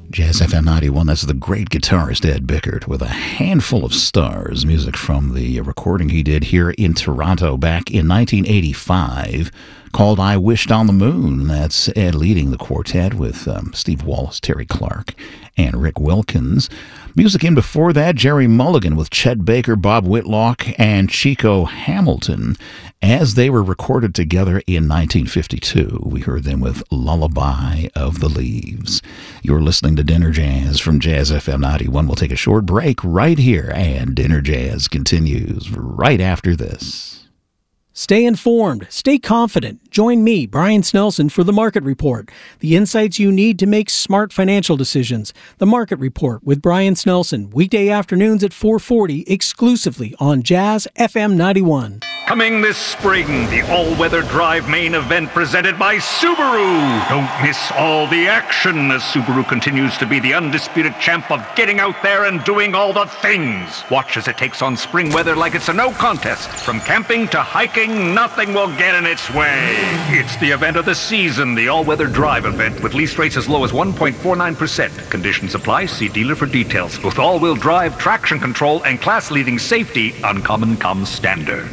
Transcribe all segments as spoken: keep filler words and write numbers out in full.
Jazz F M ninety-one, that's the great guitarist Ed Bickert with A Handful of Stars, music from the recording he did here in Toronto back in nineteen eighty-five called I Wished on the Moon. That's Ed leading the quartet with um, Steve Wallace, Terry Clark, and Rick Wilkins. Music in before that, Jerry Mulligan with Chet Baker, Bob Whitlock, and Chico Hamilton as they were recorded together in nineteen fifty-two. We heard them with Lullaby of the Leaves. You're listening to Dinner Jazz from Jazz F M ninety-one. We'll take a short break right here, and Dinner Jazz continues right after this. Stay informed. Stay confident. Join me, Brian Snelson, for The Market Report. The insights you need to make smart financial decisions. The Market Report with Brian Snelson. Weekday afternoons at four forty, exclusively on Jazz F M ninety-one. Coming this spring, the all-weather drive main event presented by Subaru. Don't miss all the action as Subaru continues to be the undisputed champ of getting out there and doing all the things. Watch as it takes on spring weather like it's a no contest. From camping to hiking, nothing will get in its way. It's the event of the season, the all-weather drive event with lease rates as low as one point four nine percent. Conditions apply. See dealer for details. With all-wheel drive, traction control, and class-leading safety, Uncommon comes standard.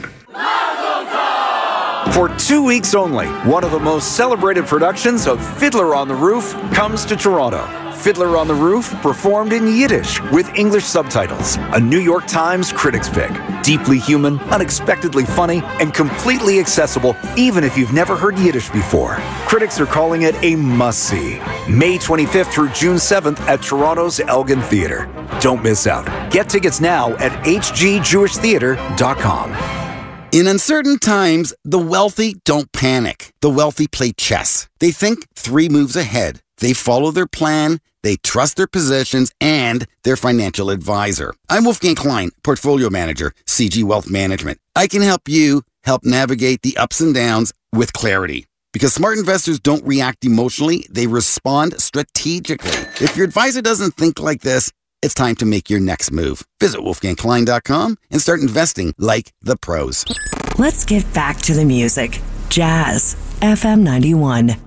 For two weeks only, one of the most celebrated productions of Fiddler on the Roof comes to Toronto. Fiddler on the Roof, performed in Yiddish with English subtitles. A New York Times critics pick. Deeply human, unexpectedly funny, and completely accessible even if you've never heard Yiddish before. Critics are calling it a must-see. May twenty-fifth through June seventh at Toronto's Elgin Theatre. Don't miss out. Get tickets now at h g jewish theatre dot com. In uncertain times, the wealthy don't panic. The wealthy play chess. They think three moves ahead. They follow their plan, they trust their positions, and their financial advisor. I'm Wolfgang Klein, Portfolio Manager, C G Wealth Management. I can help you help navigate the ups and downs with clarity. Because smart investors don't react emotionally, they respond strategically. If your advisor doesn't think like this, it's time to make your next move. Visit wolfgang klein dot com and start investing like the pros. Let's get back to the music. Jazz F M ninety-one.